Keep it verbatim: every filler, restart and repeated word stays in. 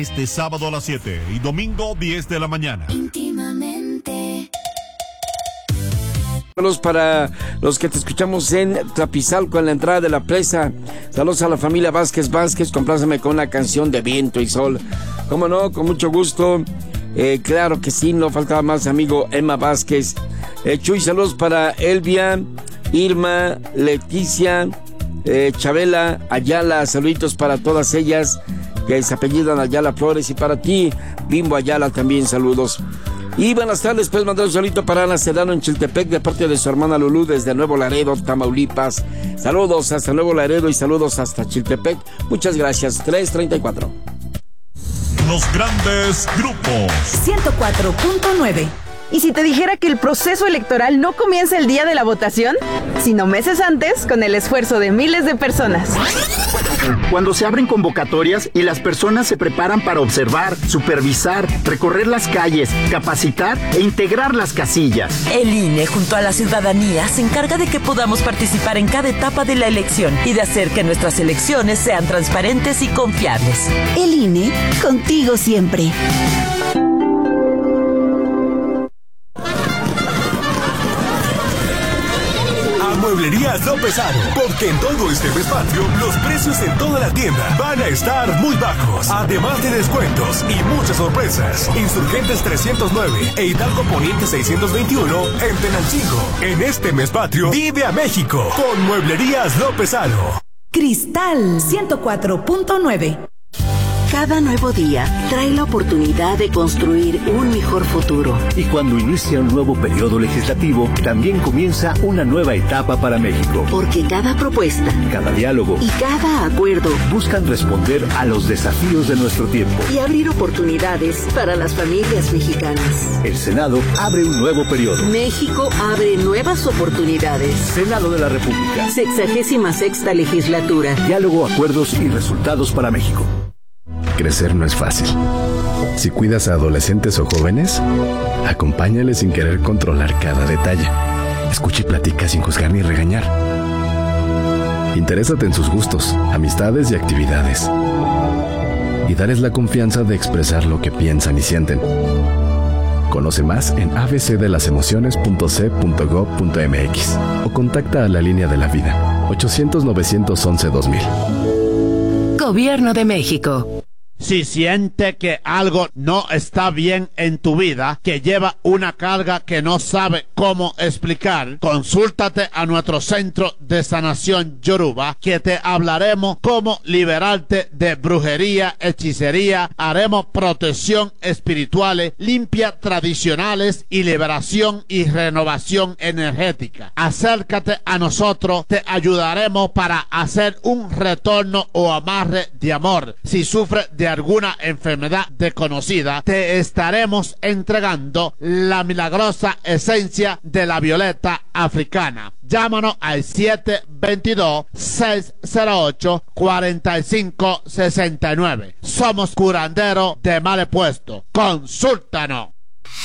este sábado a las siete y domingo diez de la mañana. Íntimamente. Saludos para los que te escuchamos en Tlapizalco, en la entrada de la presa. Saludos a la familia Vázquez Vázquez. Compláceme con una canción de viento y sol. Cómo no, con mucho gusto. Eh, claro que sí, no faltaba más, amigo Emma Vázquez. Eh, Chuy, saludos para Elvia, Irma, Leticia, eh, Chabela, Ayala. Saluditos para todas ellas que se apellidan Ayala Flores. Y para ti, Bimbo Ayala, también saludos. Y buenas tardes, pues mandar un saludito para Ana Sedano en Chiltepec de parte de su hermana Lulú desde Nuevo Laredo, Tamaulipas. Saludos hasta Nuevo Laredo y saludos hasta Chiltepec. Muchas gracias. tres treinta y cuatro. Los grandes grupos. ciento cuatro punto nueve. ¿Y si te dijera que el proceso electoral no comienza el día de la votación, sino meses antes, con el esfuerzo de miles de personas? Cuando se abren convocatorias y las personas se preparan para observar, supervisar, recorrer las calles, capacitar e integrar las casillas. El I N E, junto a la ciudadanía, se encarga de que podamos participar en cada etapa de la elección y de hacer que nuestras elecciones sean transparentes y confiables. El I N E, contigo siempre. Mueblerías López Aro, porque en todo este mes patrio los precios en toda la tienda van a estar muy bajos, además de descuentos y muchas sorpresas. Insurgentes trescientos nueve e Hidalgo Poniente seiscientos veintiuno en Tenancingo. En este mes patrio, vive a México con Mueblerías López Aro. Cristal ciento cuatro punto nueve. Cada nuevo día trae la oportunidad de construir un mejor futuro. Y cuando inicia un nuevo periodo legislativo, también comienza una nueva etapa para México. Porque cada propuesta, cada diálogo y cada acuerdo buscan responder a los desafíos de nuestro tiempo y abrir oportunidades para las familias mexicanas. El Senado abre un nuevo periodo. México abre nuevas oportunidades. Senado de la República. Sexagésima sexta legislatura. Diálogo, acuerdos y resultados para México. Crecer no es fácil. Si cuidas a adolescentes o jóvenes, acompáñales sin querer controlar cada detalle. Escucha y platica sin juzgar ni regañar. Interésate en sus gustos, amistades y actividades. Y dales la confianza de expresar lo que piensan y sienten. Conoce más en a b c de las emociones punto c punto gob punto m x o contacta a la línea de la vida ochocientos novecientos once dos mil. Gobierno de México. Si siente que algo no está bien en tu vida, que lleva una carga que no sabe cómo explicar, consúltate a nuestro centro de sanación Yoruba, que te hablaremos cómo liberarte de brujería, hechicería, haremos protección espirituales, limpia tradicionales y liberación y renovación energética. Acércate a nosotros, te ayudaremos para hacer un retorno o amarre de amor. Si sufres de alguna enfermedad desconocida, te estaremos entregando la milagrosa esencia de la violeta africana. Llámanos al siete dos dos, seis cero ocho, cuatro cinco seis nueve. Somos curandero de mal puesto. Consúltanos.